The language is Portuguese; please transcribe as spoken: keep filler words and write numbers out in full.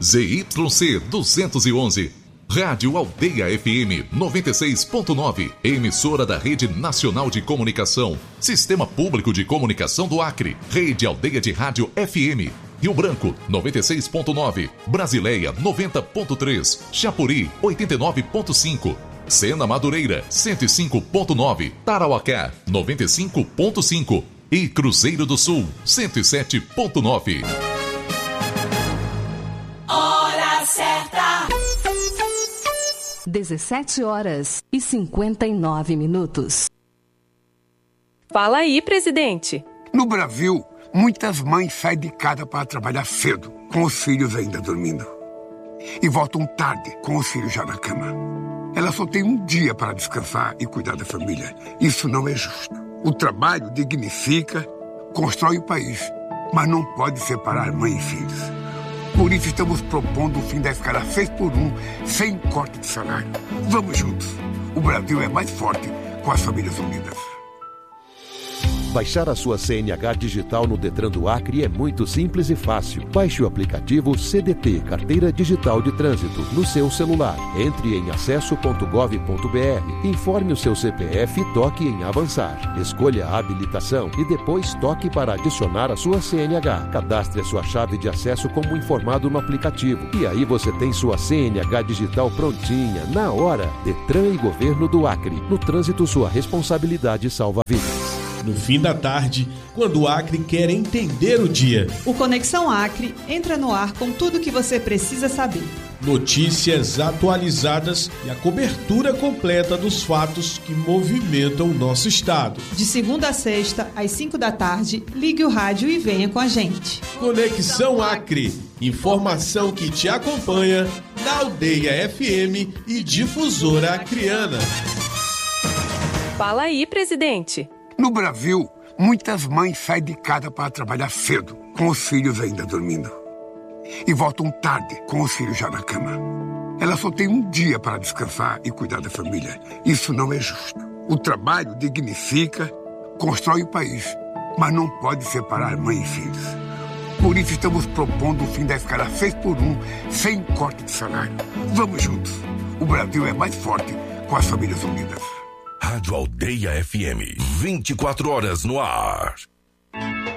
Z Y C duzentos e onze. Rádio Aldeia F M noventa e seis ponto nove, emissora da Rede Nacional de Comunicação, Sistema Público de Comunicação do Acre, Rede Aldeia de Rádio F M, Rio Branco noventa e seis ponto nove, Brasileia noventa ponto três, Chapuri oitenta e nove ponto cinco, Sena Madureira cento e cinco ponto nove, Tarauacá noventa e cinco ponto cinco e Cruzeiro do Sul cento e sete ponto nove. Hora certa. dezessete horas e cinquenta e nove minutos. Fala aí, presidente. No Brasil, muitas mães saem de casa para trabalhar cedo, com os filhos ainda dormindo. E voltam tarde, com os filhos já na cama. Elas só têm um dia para descansar e cuidar da família. Isso não é justo. O trabalho dignifica, constrói o país, mas não pode separar mãe e filhos. Por isso estamos propondo o fim da escala seis por um, sem corte de salário. Vamos juntos. O Brasil é mais forte com as famílias unidas. Baixar a sua C N H digital no Detran do Acre é muito simples e fácil. Baixe o aplicativo C D T, Carteira Digital de Trânsito, no seu celular. Entre em acesso ponto gov ponto br, informe o seu C P F e toque em avançar. Escolha a habilitação e depois toque para adicionar a sua C N H. Cadastre a sua chave de acesso como informado no aplicativo. E aí você tem sua C N H digital prontinha, na hora. Detran e Governo do Acre. No trânsito, sua responsabilidade salva vidas. No fim da tarde, quando o Acre quer entender o dia. O Conexão Acre entra no ar com tudo o que você precisa saber. Notícias atualizadas e a cobertura completa dos fatos que movimentam o nosso estado. De segunda a sexta, às cinco da tarde, ligue o rádio e venha com a gente. Conexão Acre. Informação que te acompanha na Aldeia F M e Difusora Acreana. Fala aí, presidente. No Brasil, muitas mães saem de casa para trabalhar cedo, com os filhos ainda dormindo. E voltam tarde, com os filhos já na cama. Elas só têm um dia para descansar e cuidar da família. Isso não é justo. O trabalho dignifica, constrói o país, mas não pode separar mãe e filhos. Por isso estamos propondo o fim da escala seis por um, sem corte de salário. Vamos juntos. O Brasil é mais forte com as famílias unidas. Rádio Aldeia F M, vinte e quatro horas no ar.